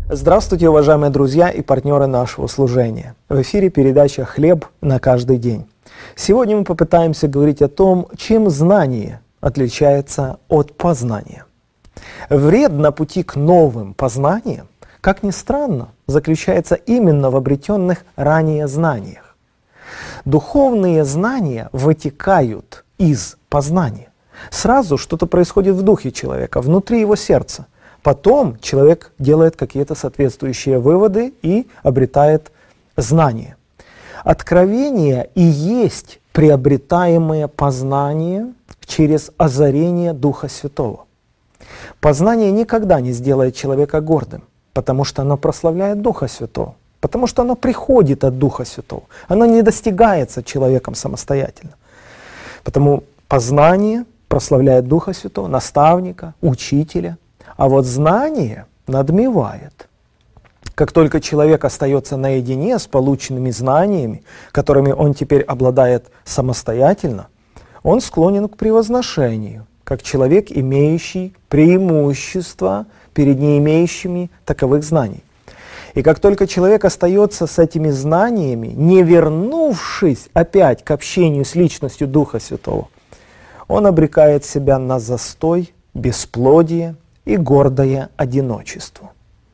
Здравствуйте, уважаемые друзья и партнеры нашего служения. В эфире передача «Хлеб на каждый день». Сегодня мы попытаемся говорить о том, чем знание отличается от познания. Вред на пути к новым познаниям, как ни странно, заключается именно в обретенных ранее знаниях. Духовные знания вытекают из познания. Сразу что-то происходит в духе человека, внутри его сердца. Потом человек делает какие-то соответствующие выводы и обретает знания. Откровение и есть приобретаемое познание через озарение Духа Святого. Познание никогда не сделает человека гордым, потому что оно прославляет Духа Святого, потому что оно приходит от Духа Святого, оно не достигается человеком самостоятельно. Потому познание прославляет Духа Святого, наставника, учителя. А вот знание надмевает. Как только человек остается наедине с полученными знаниями, которыми он теперь обладает самостоятельно, он склонен к превозношению, как человек, имеющий преимущество перед не имеющими таковых знаний. И как только человек остается с этими знаниями, не вернувшись опять к общению с личностью Духа Святого, он обрекает себя на застой, бесплодие и гордое одиночество.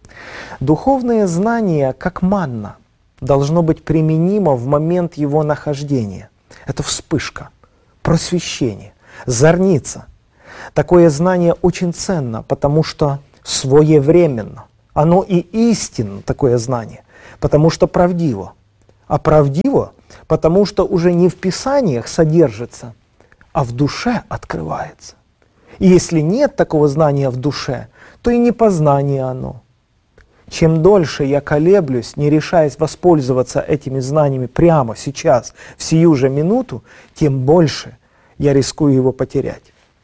Духовное знание, как манна, должно быть применимо в момент его нахождения. Это вспышка, просвещение, зорница. Такое знание очень ценно, потому что своевременно. Оно и истинно, такое знание, потому что правдиво. А правдиво, потому что уже не в Писаниях содержится, а в душе открывается. И если нет такого знания в душе, то и не познание оно. Чем дольше я колеблюсь, не решаясь воспользоваться этими знаниями прямо сейчас, в сию же минуту, тем больше я рискую его потерять.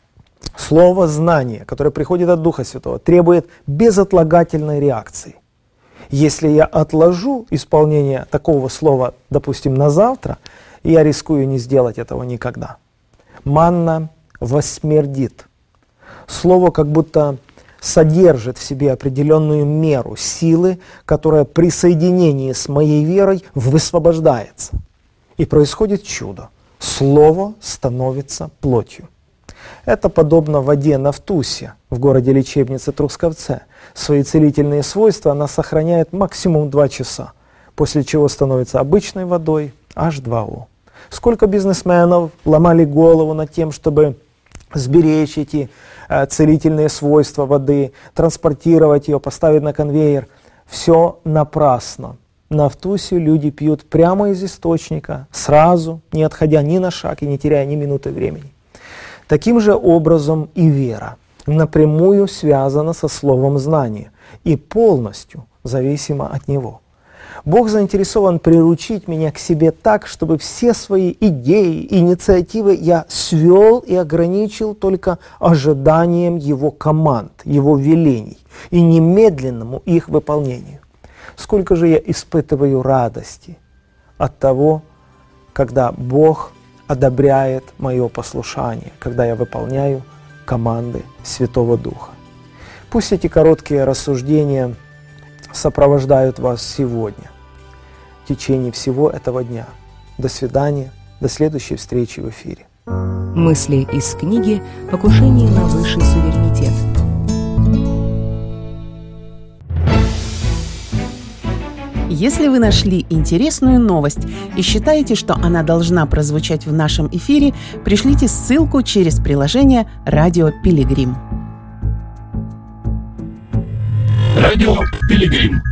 Слово «знание», которое приходит от Духа Святого, требует безотлагательной реакции. Если я отложу исполнение такого слова, допустим, на завтра, я рискую не сделать этого никогда. Манна восмердит. Слово как будто содержит в себе определенную меру силы, которая при соединении с моей верой высвобождается. И происходит чудо. Слово становится плотью. Это подобно воде Нафтусе в городе-лечебнице Трусковце. Свои целительные свойства она сохраняет максимум 2 часа, после чего становится обычной водой H2O. Сколько бизнесменов ломали голову над тем, чтобы сберечь эти целительные свойства воды, транспортировать ее, поставить на конвейер. Все напрасно. Нафтусию люди пьют прямо из источника, сразу, не отходя ни на шаг и не теряя ни минуты времени. Таким же образом и вера напрямую связана со словом знания и полностью зависима от него. Бог заинтересован приручить меня к себе так, чтобы все свои идеи, инициативы я свел и ограничил только ожиданием Его команд, Его велений и немедленному их выполнению. Сколько же я испытываю радости от того, когда Бог одобряет мое послушание, когда я выполняю команды Святого Духа. Пусть эти короткие рассуждения сопровождают вас сегодня, в течение всего этого дня. До свидания, до следующей встречи в эфире. Мысли из книги «Покушение на высший суверенитет». Если вы нашли интересную новость и считаете, что она должна прозвучать в нашем эфире, пришлите ссылку через приложение «Радио Пилигрим». Радио Пилигрим.